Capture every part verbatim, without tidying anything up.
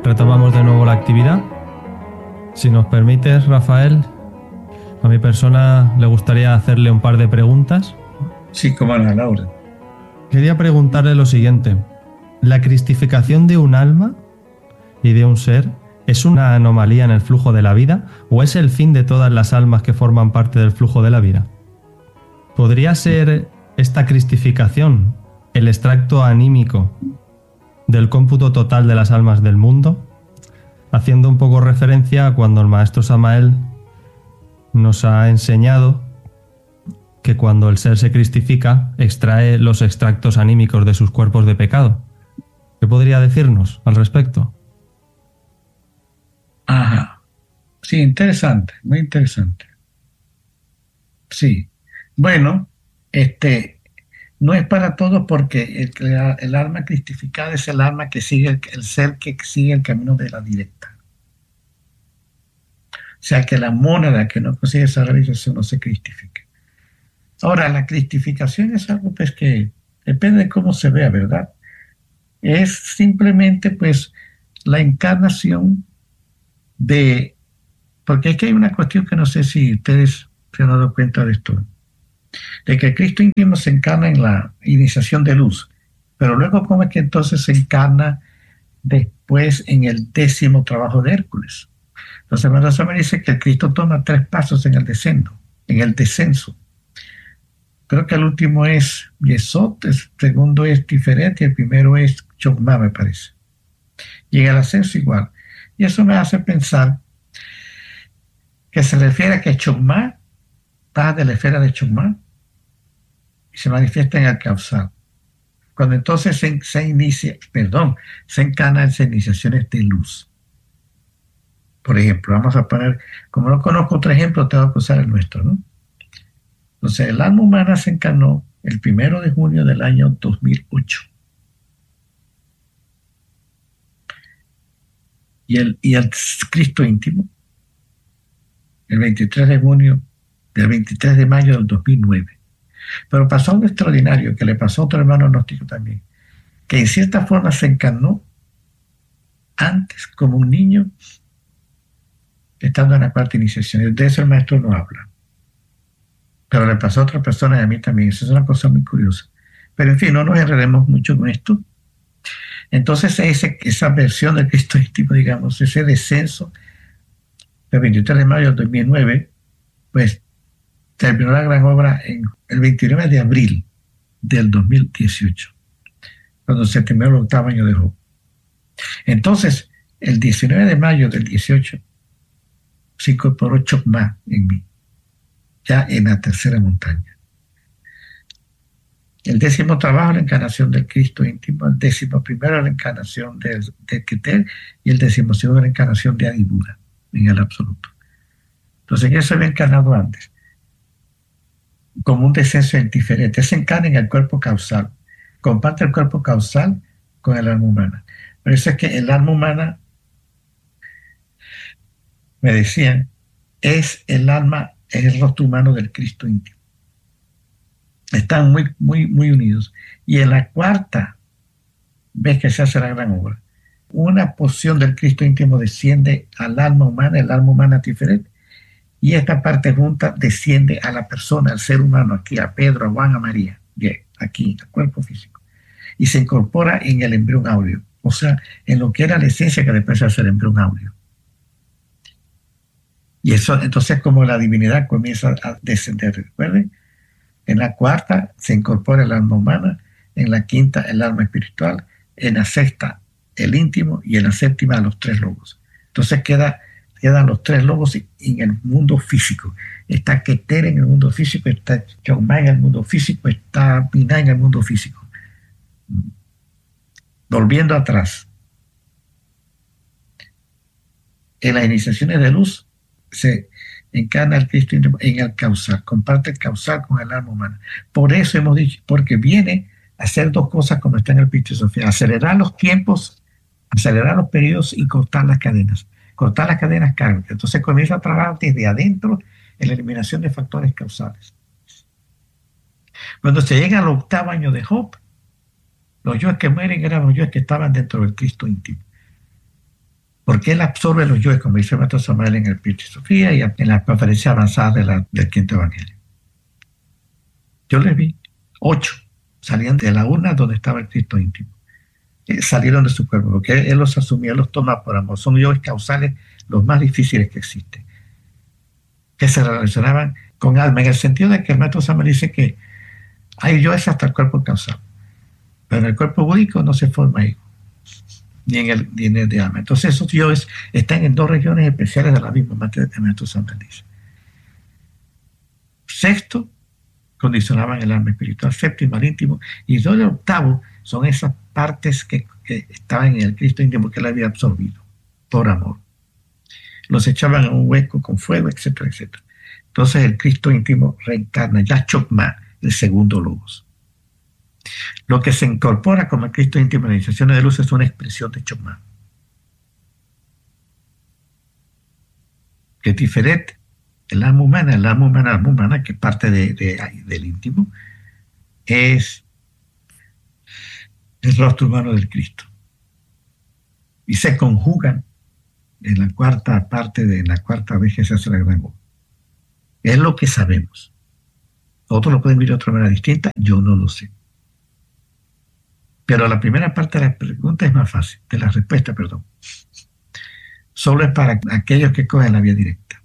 retomamos de nuevo la actividad. Si nos permites, Rafael, a mi persona le gustaría hacerle un par de preguntas. Sí, cómo no, Laura. Quería preguntarle lo siguiente. ¿La cristificación de un alma y de un ser es una anomalía en el flujo de la vida o es el fin de todas las almas que forman parte del flujo de la vida? ¿Podría ser esta cristificación el extracto anímico del cómputo total de las almas del mundo? Haciendo un poco referencia a cuando el maestro Samael nos ha enseñado que cuando el ser se cristifica, extrae los extractos anímicos de sus cuerpos de pecado. ¿Qué podría decirnos al respecto? Ajá. Sí, interesante, muy interesante. Sí. Bueno, este, no es para todos porque el, el alma cristificada es el alma que sigue, el, el ser que sigue el camino de la directa. O sea que la mónada que no consigue esa realización no se cristifica. Ahora, la cristificación es algo pues que depende de cómo se vea, ¿verdad? Es simplemente pues la encarnación de, porque es que hay una cuestión que no sé si ustedes se han dado cuenta de esto, de que Cristo íntimo se encarna en la iniciación de luz, pero luego cómo es que entonces se encarna después en el décimo trabajo de Hércules. Entonces, cuando se me dice que el Cristo toma tres pasos en el descenso, en el descenso. Creo que el último es Yesod, el segundo es Tiferet y el primero es Chokmah, me parece. Y en el ascenso igual. Y eso me hace pensar que se refiere a que Chokmah baja de la esfera de Chokmah y se manifiesta en el causal. Cuando entonces se, se inicia, perdón, se encarna en iniciaciones de luz. Por ejemplo, vamos a poner, como no conozco otro ejemplo, tengo que usar el nuestro, ¿no? Entonces, el alma humana se encarnó el primero de junio del año dos mil ocho. Y el, y el Cristo íntimo, el veintitrés de junio, del veintitrés de mayo del dos mil nueve. Pero pasó algo extraordinario que le pasó a otro hermano gnóstico también, que en cierta forma se encarnó antes como un niño, estando en la cuarta iniciación. De eso el maestro no habla. Pero le pasó a otra persona y a mí también. Eso es una cosa muy curiosa. Pero en fin, no nos enredemos mucho con esto. Entonces, ese, esa versión del Cristo íntimo, digamos, ese descenso del veintitrés de mayo del dos mil nueve, pues terminó la gran obra en el veintinueve de abril del dos mil dieciocho, cuando se terminó el octavo año de Job. Entonces, el diecinueve de mayo del dieciocho, se incorporó Chokmah en mí, ya en la tercera montaña. El décimo trabajo, la encarnación del Cristo íntimo, el décimo primero, la encarnación de, de Keter, y el décimo segundo, la encarnación de Adi Buda, en el absoluto. Entonces, ya se había encarnado antes, como un descenso diferente. Se encarna en el cuerpo causal, comparte el cuerpo causal con el alma humana. Por eso es que el alma humana, me decían, es el alma, es el rostro humano del Cristo íntimo. Están muy, muy, muy unidos. Y en la cuarta vez que se hace la gran obra, una porción del Cristo íntimo desciende al alma humana, el alma humana Tiferet, y esta parte junta desciende a la persona, al ser humano, aquí, a Pedro, a Juan, a María, bien, aquí, al cuerpo físico, y se incorpora en el embrión áureo, o sea, en lo que era la esencia que después se hace el embrión áureo. Y eso, entonces, como la divinidad comienza a descender, recuerden, en la cuarta se incorpora el alma humana, en la quinta el alma espiritual, en la sexta el íntimo y en la séptima los tres lobos. Entonces queda, quedan los tres lobos en el mundo físico. Está Keter en el mundo físico, está Chokmah en el mundo físico, está Binah en el mundo físico. Volviendo atrás, en las iniciaciones de luz se encarna el Cristo íntimo en el causal, comparte el causal con el alma humana. Por eso hemos dicho, porque viene a hacer dos cosas como está en el Piti Sofía: acelerar los tiempos, acelerar los periodos y cortar las cadenas. Cortar las cadenas kármicas. Entonces comienza a trabajar desde adentro en la eliminación de factores causales. Cuando se llega al octavo año de Job, los yoes que mueren eran los yoes que estaban dentro del Cristo íntimo. Porque él absorbe los yoes, como dice el maestro Samael en el Piti Sofía y en la conferencia avanzada de la, del Quinto Evangelio. Yo les vi, ocho, salían de la urna donde estaba el Cristo íntimo. Eh, salieron de su cuerpo, porque él, él los asumía, él los toma por amor. Son yoes causales los más difíciles que existen, que se relacionaban con alma, en el sentido de que el maestro Samael dice que hay yoes hasta el cuerpo causal, pero en el cuerpo búdico no se forma ego, ni en el, ni en el de alma. Entonces esos yoes están en dos regiones especiales de la misma materia que el maestro Samael dice. Sexto, condicionaban el alma espiritual. Séptimo, al íntimo. Y todo el octavo son esas partes que, que estaban en el Cristo íntimo que él había absorbido por amor. Los echaban en un hueco con fuego, etcétera, etcétera. Entonces el Cristo íntimo reencarna ya Chokmah, el segundo logos. Lo que se incorpora como el Cristo íntimo en la iniciación de luz es una expresión de Chokmah, que es diferente. El alma humana, el alma humana, el alma humana, que parte de, de, del íntimo, es el rostro humano del Cristo. Y se conjugan en la cuarta parte de la cuarta vez que se hace la gran obra. Es lo que sabemos. Otros lo pueden ver de otra manera distinta, yo no lo sé. Pero la primera parte de la pregunta es más fácil, de la respuesta, perdón. Solo es para aquellos que cogen la vía directa.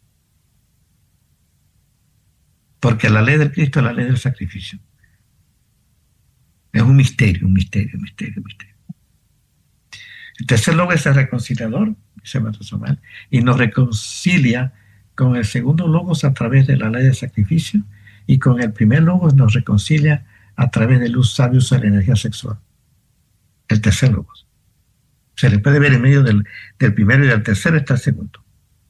Porque la ley del Cristo es la ley del sacrificio. Es un misterio, un misterio, un misterio, un misterio. El tercer logo es el reconciliador, dice Maestro Samael, y nos reconcilia con el segundo logos a través de la ley del sacrificio, y con el primer logos nos reconcilia a través del uso sabio de la energía sexual. El tercer logos. Se le puede ver en medio del, del primero y del tercero está el segundo.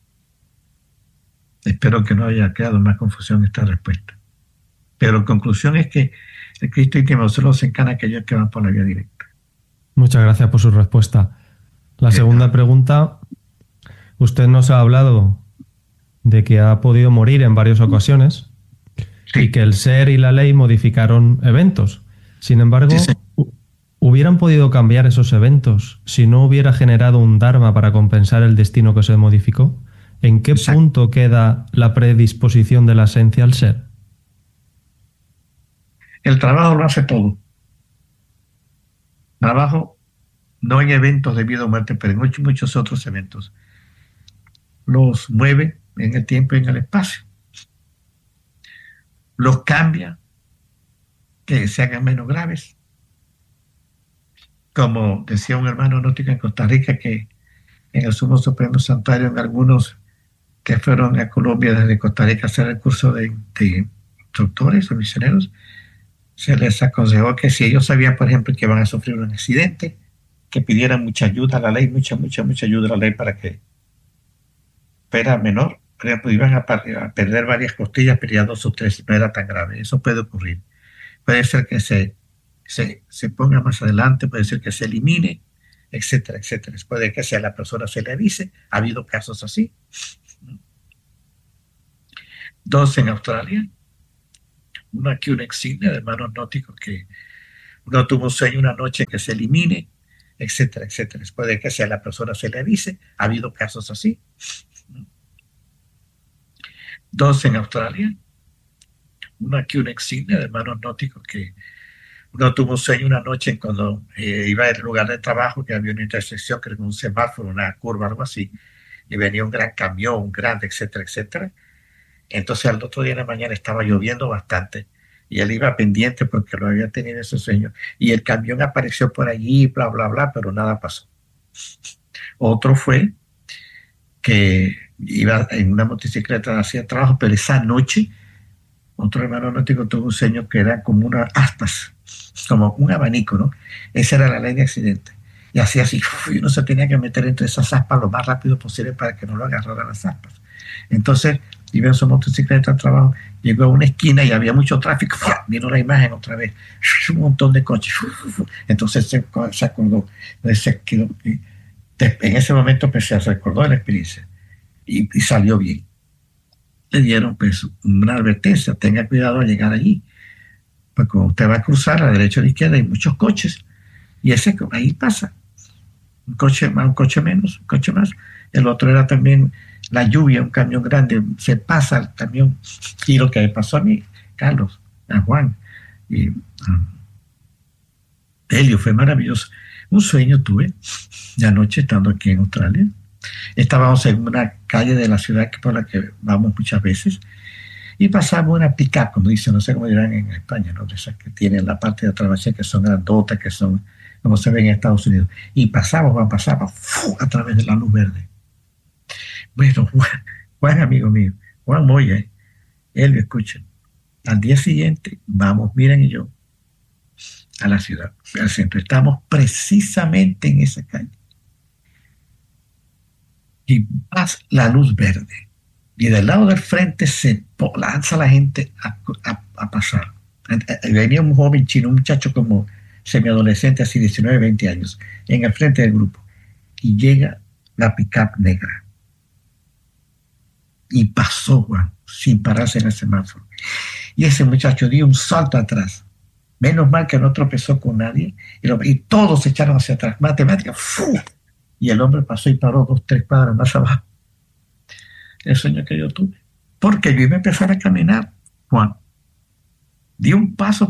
Espero que no haya quedado más confusión esta respuesta. Pero la conclusión es que el Cristo íntimo solo se encarna a aquellos que van por la vía directa. Muchas gracias por su respuesta. La segunda pregunta, usted nos ha hablado de que ha podido morir en varias ocasiones, sí, y que el ser y la ley modificaron eventos. Sin embargo, sí, sí. ¿hubieran podido cambiar esos eventos si no hubiera generado un dharma para compensar el destino que se modificó? ¿En qué Exacto. punto queda la predisposición de la esencia al ser? El trabajo lo hace todo. Trabajo no en eventos de vida o muerte, pero en muchos, muchos otros eventos. Los mueve en el tiempo y en el espacio. Los cambia, que se hagan menos graves. Como decía un hermano gnóstico en Costa Rica, que en el Sumo Supremo Santuario, en algunos que fueron a Colombia desde Costa Rica a hacer el curso de, de instructores o misioneros, se les aconsejó que si ellos sabían, por ejemplo, que iban a sufrir un accidente, que pidieran mucha ayuda a la ley, mucha, mucha, mucha ayuda a la ley para que fuera menor. Por ejemplo, iban a, a perder varias costillas, pero ya dos o tres, no era tan grave. Eso puede ocurrir. Puede ser que se, se, se ponga más adelante, puede ser que se elimine, etcétera, etcétera. Puede que a la persona se le avise. Ha habido casos así. Dos en Australia. Uno aquí, una insignia de hermanos gnósticos que uno tuvo un sueño una noche que se elimine, etcétera, etcétera. Puede que a la persona se le avise. Ha habido casos así. Dos en Australia. Uno aquí, una insignia de hermanos gnósticos que uno tuvo un sueño una noche cuando eh, iba al lugar de trabajo, que había una intersección, creo que un semáforo, una curva, algo así, y venía un gran camión, un grande, etcétera, etcétera. Entonces al otro día de la mañana estaba lloviendo bastante y él iba pendiente porque lo había tenido ese sueño, y el camión apareció por allí, bla, bla, bla, pero nada pasó. Otro fue que iba en una motocicleta hacia trabajo, pero esa noche otro hermano gnóstico tuvo un sueño que era como unas aspas, como un abanico, ¿no? Esa era la ley de accidente. Y así, así, y uno se tenía que meter entre esas aspas lo más rápido posible para que no lo agarraran las aspas. Entonces, iba en su motocicleta al trabajo, llegó a una esquina y había mucho tráfico. Vino la imagen otra vez, un montón de coches. Entonces se, se acordó. Se quedó, en ese momento pues, se recordó de la experiencia y, y salió bien. Le dieron pues una advertencia: tenga cuidado al llegar allí, pues cuando usted va a cruzar a la derecha o a la izquierda hay muchos coches y ese ahí pasa. un coche más, un coche menos, un coche más. El otro era también la lluvia, un camión grande, se pasa el camión. Y lo que me pasó a mí, Carlos, a Juan y a Helio, fue maravilloso. Un sueño tuve de anoche estando aquí en Australia. Estábamos en una calle de la ciudad por la que vamos muchas veces y pasamos una pick-up, como dicen, no sé cómo dirán en España, ¿no? De esas que tienen la parte de atrás, que son grandotas, que son como se ven en Estados Unidos. Y pasamos, Juan, pasamos ¡fu! A través de la luz verde. Bueno, Juan, Juan amigo mío, Juan Moya, él lo escucha. Al día siguiente, vamos, miren y yo, a la ciudad, al centro. Estamos precisamente en esa calle. Y pasa la luz verde. Y del lado del frente se lanza la gente a, a, a pasar. Venía un joven chino, un muchacho como semiadolescente, así diecinueve, veinte años, en el frente del grupo. Y llega la pick-up negra. Y pasó, Juan, sin pararse en el semáforo. Y ese muchacho dio un salto atrás. Menos mal que no tropezó con nadie. Y, lo, y todos se echaron hacia atrás. Matemática, ¡fu! Y el hombre pasó y paró dos, tres cuadras más abajo. El sueño que yo tuve. Porque yo iba a empezar a caminar, Juan. Di un paso